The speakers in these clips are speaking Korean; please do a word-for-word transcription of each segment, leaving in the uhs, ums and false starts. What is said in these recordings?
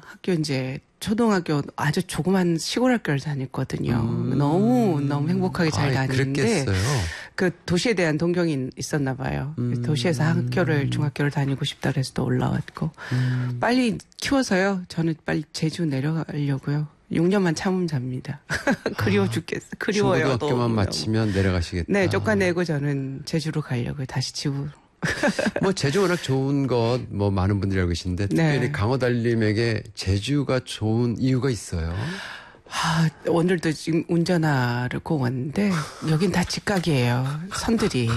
학교 이제 초등학교 아주 조그만 시골 학교를 다녔거든요. 음. 너무 너무 행복하게 잘 아이, 다니는데 그랬겠어요. 그 도시에 대한 동경이 있었나 봐요. 음. 도시에서 학교를 중학교를 다니고 싶다 그래서 또 올라왔고 음. 빨리 키워서요. 저는 빨리 제주 내려가려고요. 육 년만 참으면 잡니다. 그리워 아, 죽겠어. 그리워요. 중고등학교만 너무, 마치면 너무. 내려가시겠다. 네, 쫓아내고 저는 제주로 가려고요. 다시 집으로. 뭐 제주 워낙 좋은 것 뭐 많은 분들이 알고 계신데 특별히 네. 강호달님에게 제주가 좋은 이유가 있어요? 아, 오늘도 지금 운전하려고 왔는데 여긴 다 직각이에요. 선들이.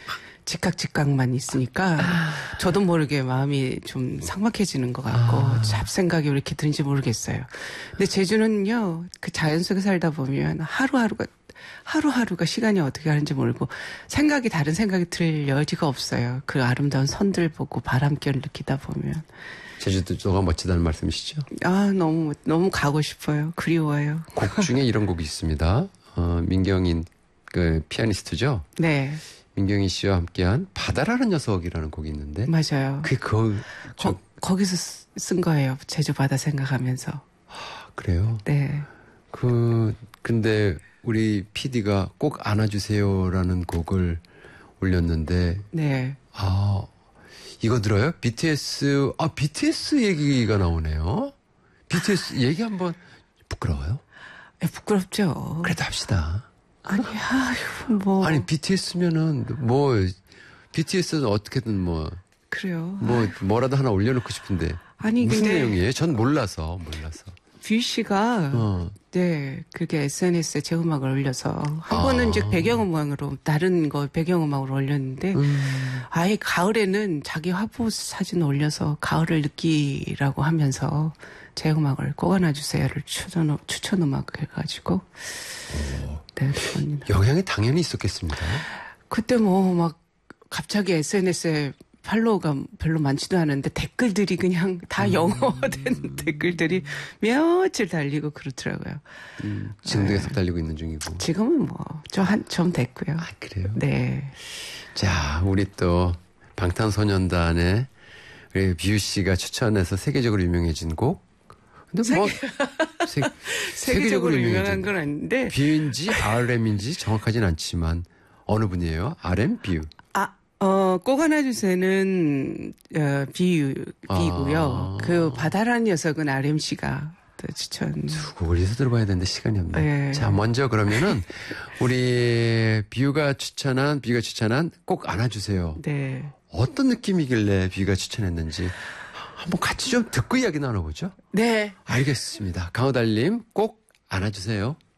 직각 직각만 있으니까 저도 모르게 마음이 좀 삭막해지는 것 같고 아. 잡생각이 왜 이렇게 드는지 모르겠어요. 근데 제주는요. 그 자연 속에 살다 보면 하루하루가 하루하루가 시간이 어떻게 가는지 모르고 생각이 다른 생각이 들 여지가 없어요. 그 아름다운 선들 보고 바람결을 느끼다 보면. 제주도가 멋지다는 말씀이시죠? 아, 너무 너무 가고 싶어요. 그리워요. 곡 중에 이런 곡이 있습니다. 어, 민경인 그 피아니스트죠? 네. 민경인 씨와 함께한 바다라는 녀석이라는 곡이 있는데 맞아요. 그게 그 거, 거기서 쓴 거예요. 제주 바다 생각하면서. 아, 그래요? 네. 그 근데 우리 피디가 꼭 안아주세요라는 곡을 올렸는데 네. 아 이거 들어요? 비티에스 아 비티에스 얘기가 나오네요. 비티에스 얘기 한번 부끄러워요? 에, 부끄럽죠. 그래도 합시다. 아니, 아유, 뭐. 아니 비티에스면은 뭐 비티에스는 어떻게든 뭐 그래요. 뭐 뭐라도 하나 올려놓고 싶은데 아니 무슨 근데 내용이에요? 전 몰라서 몰라서. 뷰 씨가 어. 네 그렇게 에스엔에스에 제 음악을 올려서 한 아. 번은 이제 배경음악으로 다른 거 배경음악으로 올렸는데 음. 아예 가을에는 자기 화보 사진 올려서 가을을 느끼라고 하면서 제 음악을 꼭 안아주세요를 추천 추천 음악 해가지고 네 그겁니다. 영향이 당연히 있었겠습니다. 그때 뭐 막 갑자기 에스엔에스에 팔로워가 별로 많지도 않은데 댓글들이 그냥 다 음. 영어된 댓글들이 며칠 달리고 그렇더라고요. 음, 지금도 계속 달리고 있는 중이고. 지금은 뭐 좀 한 좀 됐고요. 아 그래요? 네. 자 우리 또 방탄소년단의 우리 뷰 씨가 추천해서 세계적으로 유명해진 곡. 근데 뭐 세, 세계적으로 유명한 건 아닌데 뷰인지 알엠인지 정확하진 않지만 어느 분이에요? 알엠 뷰. 아, 어, 꼭 안아주세요는 어, 비 비고요. 아. 그 바다라는 녀석은 알엠씨가 추천. 두 곡을 이어서 들어봐야 되는데 시간이 없네. 네. 자 먼저 그러면은 우리 뷰가 추천한 뷰가 추천한 꼭 안아주세요. 네. 어떤 느낌이길래 뷰가 추천했는지 한번 같이 좀 듣고 이야기 나눠보죠. 네. 알겠습니다. 강호달님 꼭 안아주세요.